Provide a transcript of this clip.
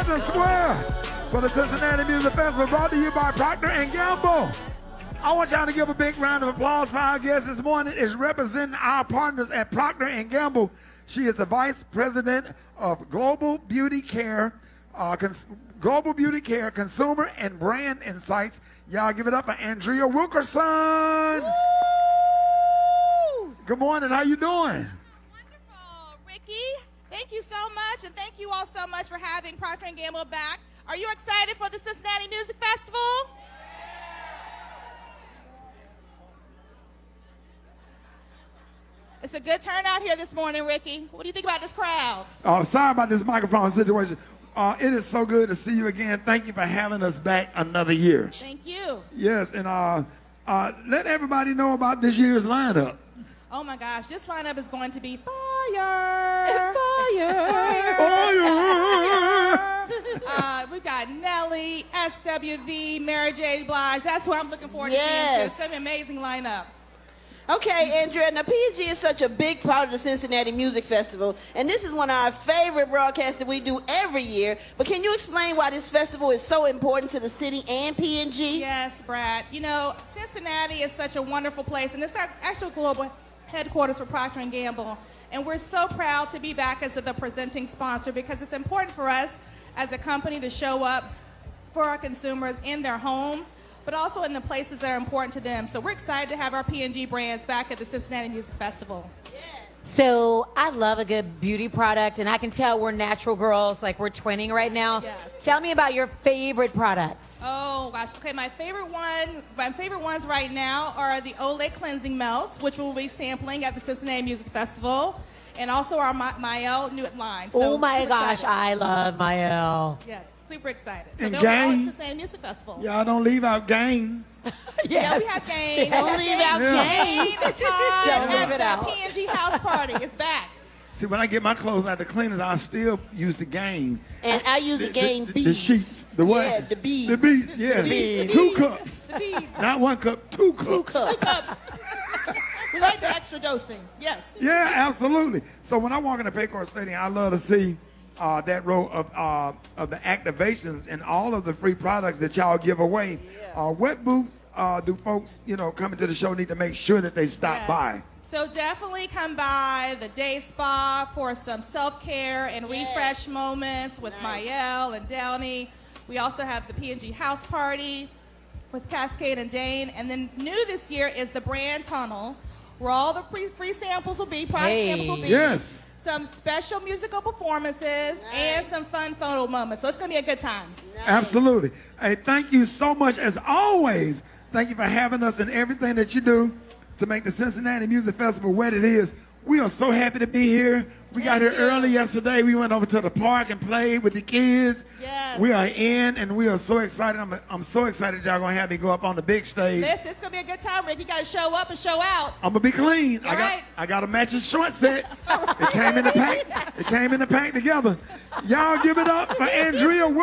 Center Square for the Cincinnati Music Festival, brought to you by Procter & Gamble. I want y'all to give a big round of applause for our guest this morning. Is representing our partners at Procter & Gamble. She is the Vice President of Global Beauty Care, Consumer and Brand Insights. Y'all give it up for Andrea Wilkerson. Woo! Good morning, how you doing? Wonderful, Ricky. Thank you so much, and thank you all so much for having Procter & Gamble back. Are you excited for the Cincinnati Music Festival? It's a good turnout here this morning, Ricky. What do you think about this crowd? Oh, sorry about this microphone situation. It is so good to see you again. Thank you for having us back another year. Thank you. Yes, and let everybody know about this year's lineup. Oh my gosh, this lineup is going to be fire! We've got Nelly, SWV, Mary J. Blige. That's who I'm looking forward to seeing too. It's an amazing lineup. Okay, Andrea, now P&G is such a big part of the Cincinnati Music Festival, and this is one of our favorite broadcasts that we do every year. But can you explain why this festival is so important to the city and P&G? Yes, Brad. You know, Cincinnati is such a wonderful place, and it's our actual global headquarters for Procter & Gamble. And we're so proud to be back as the presenting sponsor because it's important for us as a company to show up for our consumers in their homes, but also in the places that are important to them. So we're excited to have our P&G brands back at the Cincinnati Music Festival. So I love a good beauty product, and I can tell we're natural girls, like we're twinning right now. Yes. Tell me about your favorite products. Oh gosh, okay, my favorite ones right now are the Olay Cleansing Melts, which we'll be sampling at the Cincinnati Music Festival, and also our Mael New line. So Oh my super gosh, excited. I love Mael. Yes, super excited. So And they'll be all at Gain. the Cincinnati Music Festival. Y'all don't leave out Game. Yeah, we have Gain. Don't leave out Gain. The time Don't leave it at out. the P&G house party is back. See, when I get my clothes out the cleaners, I still use the Game. And I use the Gain beads. The sheets. The what? Yeah, the beads. The beads, yeah. The beads. 2 cups. The beads. Not 1 cup, 2 cups. 2 cups. 2 cups. We like the extra dosing. Yes. Yeah, absolutely. So when I walk into Paycor Stadium, I love to see that row of the activations and all of the free products that y'all give away. What booths do folks, coming to the show need to make sure that they stop by? So definitely come by the Day Spa for some self-care and refresh moments with Mael and Downey. We also have the P&G house party with Cascade and Dane. And then new this year is the Brand Tunnel, where all the free samples will be, product samples will be. Yes. Some special musical performances and some fun photo moments. So it's going to be a good time. Absolutely. Hey, thank you so much, as always. Thank you for having us and everything that you do to make the Cincinnati Music Festival what it is. We are so happy to be here. We got here early yesterday. We went over to the park and played with the kids. Yes. We are in, and we are so excited. I'm so excited y'all going to have me go up on the big stage. Listen, it's going to be a good time, Rick. You got to show up and show out. I'm gonna be clean. All right. I got a matching short set. It came in the pack. It came in the pack together. Y'all give it up for Andrea